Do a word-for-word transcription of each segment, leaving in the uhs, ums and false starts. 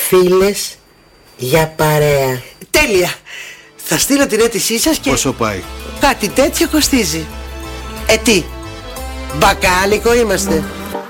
φίλες για παρέα. Τέλεια. Θα στείλω την αίτησή σας και... Πόσο πάει? Κάτι τέτοιο κοστίζει. Ε τι, μπακάλικο είμαστε?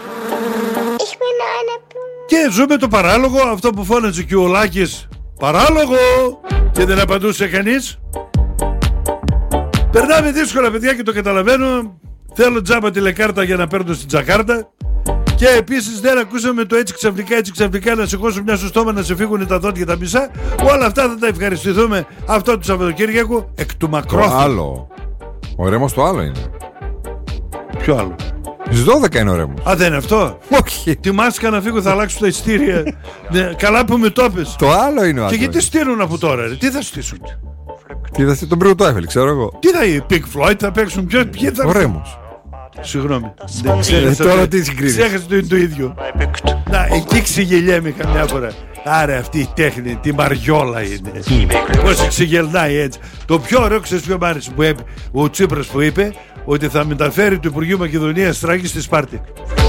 Και ζούμε το παράλογο, αυτό που φώναζε και ο Λάκης. Παράλογο! Και δεν απαντούσε κανείς. Περνάμε δύσκολα, παιδιά, και το καταλαβαίνω. Θέλω τζάμπα τηλεκάρτα για να παίρνω στην Τζακάρτα. Και επίσης δεν ακούσαμε το έτσι ξαφνικά, έτσι ξαφνικά να σηκώσω μια στο στόμα, να σε φύγουν τα δόντια τα μισά. Όλα αυτά θα τα ευχαριστηθούμε αυτό το Σαββατοκύριακο εκ του μακρόφωνου. Το άλλο. Ο Ρέμος το άλλο είναι. Ποιο άλλο? Στις δώδεκα είναι ο Ρέμος. Α, δεν είναι αυτό? Όχι. Τιμάστηκα να φύγω, θα αλλάξω τα ειστήρια. Ναι, καλά που με το έπες. Το άλλο είναι ο άλλο. Και γιατί στείλουν από τώρα, ρε? Τι θα στήσουν? Τι θα στείλουν? Τον πρώτο Έφελ, ξέρω εγώ. Τι θα είναι, Pink Floyd θα παίξουν? Ποιο, ποιοι θα... Ο Ρέμος. Συγγνώμη. Ε, τώρα τι συγκρίνεις? Ξέχασε το είναι το ίδιο. Να, εκεί ξεγελιέμαι καμιά φορά. Άρα αυτή η τέχνη, τη μαριόλα είναι. Πώς ξεγελνάει έτσι. Το πιο ωραίο, ξέρεις ποιο μ' άρεσε που είπε ο Τσίπρας, που είπε ότι θα μεταφέρει το Υπουργείο Μακεδονίας Στράκη στη Σπάρτη.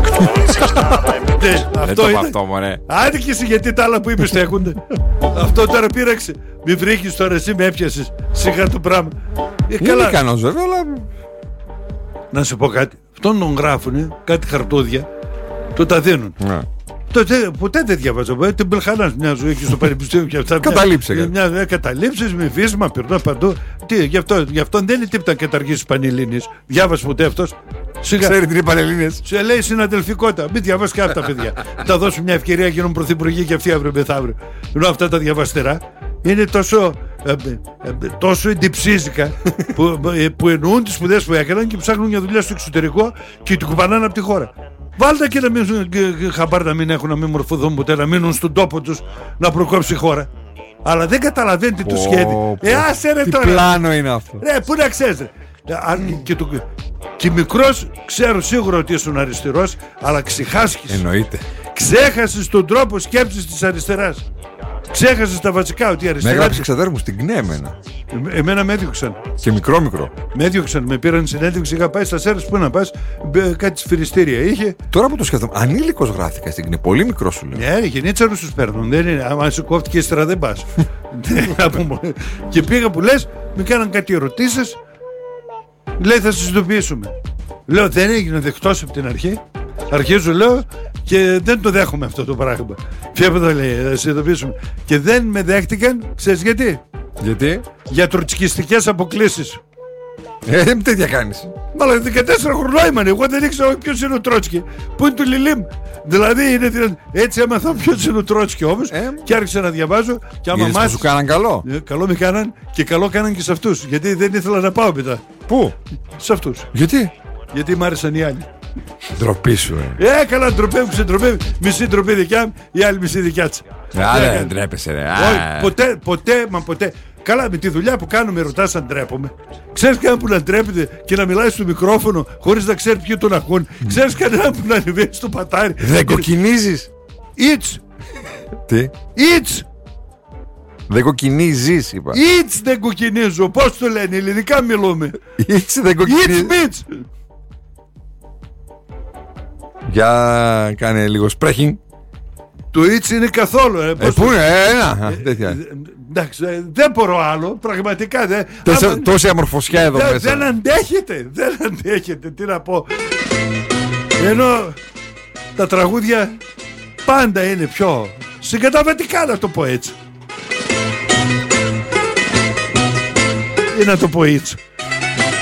Αυτό είναι. Αυτό, μωρέ. Άντε και εσύ, γιατί τα άλλα που είπες στέκονται. Αυτό τώρα πήραξε. Μη βρήκες τώρα, εσύ με έπιασες. Σιγά το πράγμα. Είναι ικανός βέβαια, αλλά... Να σου πω κάτι. Αυτόν τον γράφουνε κάτι χαρτούδια. Το τα δίνουν. Ναι. Τότε, ποτέ δεν διαβάζω. Ε, την Μπελχανάς μια ζωή εκεί στο πανεπιστήμιο και αυτά. Καταλήψε. Μια, μια καταλήψεις με βίσμα, περνά παντού. Τι, γι' αυτό, γι' αυτό δεν είναι τίποτα καταργήσεις Πανελλήνιες. Διάβασε ποτέ αυτός? Σιγά. Ξέρει τι είναι Πανελλήνιες. Σε λέει συναδελφικότητα. Μην διαβάσει και αυτά, παιδιά. Θα δώσουν μια ευκαιρία για γίνουν πρωθυπουργοί και αυτοί αύριο μεθαύριο. Ενώ αυτά τα διαβαστερά είναι τόσο, ε, ε, τόσο εντυψίζικα που, ε, που εννοούν τις σπουδές που έκαναν και ψάχνουν μια δουλειά στο εξωτερικό και την κουπανάνε από τη χώρα. Βάλτε και να μην χαμπάρ να μην έχουν, να μην μορφωθούν ποτέ, να μείνουν στον τόπο τους, να προκόψει η χώρα. Αλλά δεν καταλαβαίνετε το σχέδιο. Ε, άσε ρε τώρα. Τι πλάνο είναι αυτό? Ρε, πού να ξέρεις. Και, το, και μικρός ξέρω σίγουρα ότι ήσουν αριστερός, αλλά ξεχάσκεις. Εννοείται. Ξέχασες τον τρόπο σκέψης της αριστεράς. Ξέχασες τα βασικά, ότι η αριστερά... Με έγραψε ξαδέρφου στην ΚΝΕ εμένα. Ε, εμένα με έδιωξαν. Και μικρό μικρό. Με έδιωξαν, με πήραν συνέντευξη, είχα πάει στα Σέρες, πού να πας, κάτι σφυριστήρια είχε. Τώρα που το σκέφτομαι, ανήλικος γράφτηκα στην ΚΝΕ, πολύ μικρό σου λέω. Ναι, γενίτσαρους τους παίρνουν, δεν είναι, άμα σου κόφτηκε ύστερα δεν πας. Και πήγα που λες, με κάναν κάτι ερωτήσεις, λέει θα σας ειδοποιήσουμε. Λέω δεν έγινε δεκτός από την αρχή. Αρχίζω λέω και δεν το δέχομαι αυτό το πράγμα. Ποια το λέει, θα σε ειδοποιήσουμε. Και δεν με δέχτηκαν, ξέρεις γιατί? Γιατί? Για τροτσκιστικές αποκλήσεις. Ε, δεν τέτοια κάνεις. Μάλλον δεκατέσσερα χρονών ήμουν. Εγώ δεν ήξερα ποιος είναι ο Τρότσκι. Πού είναι το Λιλίμ. Δηλαδή είναι, έτσι έμαθα ποιος είναι ο Τρότσκι όμως. Ε, και άρχισα να διαβάζω. Και άμα μάθεις, σου κάναν καλό. Ε, καλό με κάναν και καλό κάναν και σε αυτούς. Γιατί δεν ήθελα να πάω μετά. Πού? Σε αυτούς. Γιατί? Γιατί μ' άρεσαν οι άλλοι. Ντροπή σου, ε. Ε, καλά, ντροπέ μου, ξεντροπέ. Μισή ντροπή δικιά μου, η άλλη μισή δικιά της. Άρα δεν ντρέπεσαι, ρε. Όχι, ποτέ, ποτέ, μα ποτέ. Καλά, με τη δουλειά που κάνουμε ρωτάς αν ντρέπομαι. Ξέρεις κανένα που να ντρέπεται και να μιλάει στο μικρόφωνο χωρίς να ξέρει ποιοι τον ακούν? Ξέρεις κανένα που να ανεβαίνει στο πατάρι? Δεν κοκκινίζεις? It's. Τι? It's. Δεν κοκκινίζεις, είπα. It's δεν κοκκινίζω. Πώς το λένε, ελληνικά μιλούμε. It's δεν κοκκινίζεις. It's bitch. Για κάνε λίγο σπρέχινγκ. Το it's είναι καθόλου. Ε, ε πού είναι, ένα, τέτοια. Εντάξει, δεν μπορώ άλλο, πραγματικά δεν. Άμα... Τόση αμορφωσιά εδώ δε, μέσα. Δεν αντέχετε, δεν αντέχετε, τι να πω. Ενώ τα τραγούδια πάντα είναι πιο συγκαταβατικά, να το πω έτσι. Ή να το πω έτσι.